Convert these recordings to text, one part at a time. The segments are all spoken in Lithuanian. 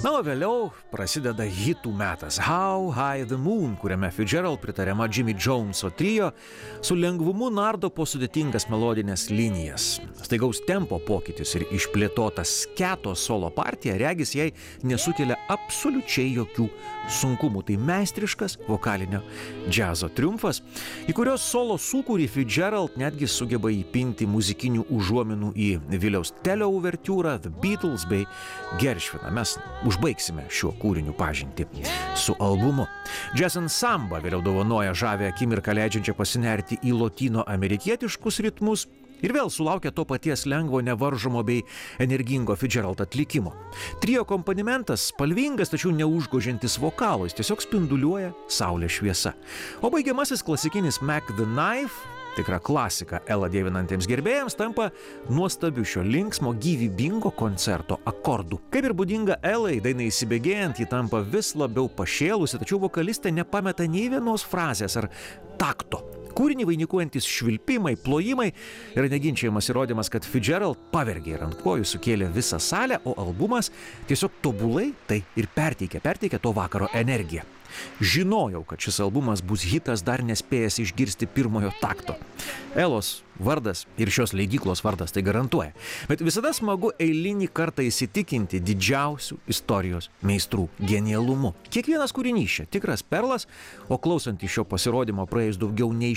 Na, o vėliau prasideda hitų metas How High the Moon, kuriame Fitzgerald pritariama Jimmy Joneso trio su lengvumu nardo po sudėtingas melodinės linijas. Staigaus tempo pokytis ir išplėtota sketo solo partija regis jai nesukelia absoliučiai jokių sunkumų. Tai meistriškas vokalinio džiazo triumfas, į kurios solo sūkurį Fitzgerald netgi sugeba įpinti muzikinių užuominų į Viliaus Telio uvertiūrą, The Beatles bei Gershviną. Mes užbaigsime šiuo kūriniu pažintį su albumu. Jazz Ensemble vėliau dovanoja žavę akimirką leidžiančią pasinerti į lotino amerikietiškus ritmus ir vėl sulaukia to paties lengvo, nevaržomo bei energingo Fitzgerald atlikimo. Trio akompanimentas spalvingas, tačiau neužgožiantis vokalo, jis tiesiog spinduliuoja saulės šviesa. O baigiamasis klasikinis Mac the Knife, tikra klasika Elą dievinantiems gerbėjams, tampa nuostabiu šio linksmo, gyvybingo koncerto akordu. Kaip ir būdinga Elai, dainai įsibėgėjant, ji tampa vis labiau pašėlusi, tačiau vokalistė nepameta nei vienos frazės ar takto. Kūrinį vainikuojantis švilpimai, plojimai yra neginčiamas įrodymas, kad Fitzgerald pavergė ir ant kojų sukėlė visą salę, o albumas tiesiog tobulai tai ir perteikia to vakaro energiją. Žinojau, kad šis albumas bus hitas dar nespėjęs išgirsti pirmojo takto. Elos vardas ir šios leidyklos vardas tai garantuoja. Bet visada smagu eilinį kartą įsitikinti didžiausių istorijos meistrų genialumu. Kiekvienas kūrinys čia tikras perlas, o klausant iš šio pasirodymo praėjus daugiau nei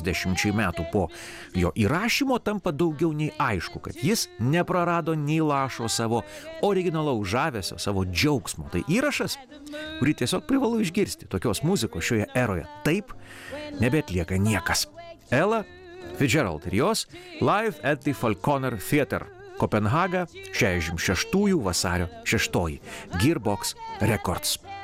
60 metų po jo įrašymo, tampa daugiau nei aišku, kad jis neprarado nei lašo savo originalaus žavesio, savo džiaugsmo. Tai įrašas, kurį tiesiog privalu išgirsti. Tokios muzikos šioje eroje taip nebeatlieka niekas. Ella Fitzgerald ir jos Live at the Falconer Theatre, Kopenhaga, 66 vasario 6, Gearbox Records.